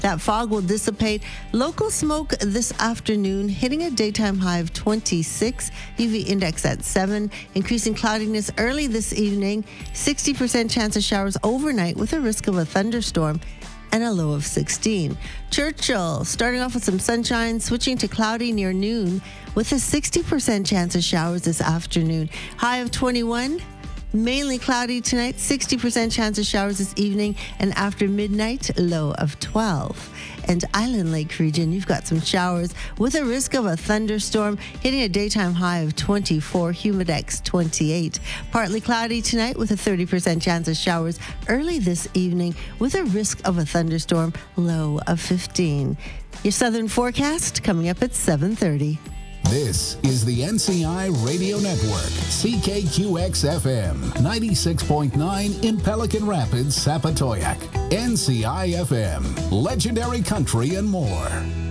That fog will dissipate. Local smoke this afternoon, hitting a daytime high of 26. UV index at 7. Increasing cloudiness early this evening. 60% chance of showers overnight with a risk of a thunderstorm and a low of 16. Churchill, starting off with some sunshine, switching to cloudy near noon with a 60% chance of showers this afternoon. High of 21. Mainly cloudy tonight, 60% chance of showers this evening, and after midnight, low of 12. And Island Lake region, you've got some showers with a risk of a thunderstorm, hitting a daytime high of 24, humidex 28. Partly cloudy tonight with a 30% chance of showers early this evening with a risk of a thunderstorm, low of 15. Your southern forecast coming up at 7:30. This is the NCI Radio Network, CKQX-FM, 96.9 in Pelican Rapids, Sapatoyak. NCI-FM, legendary country and more.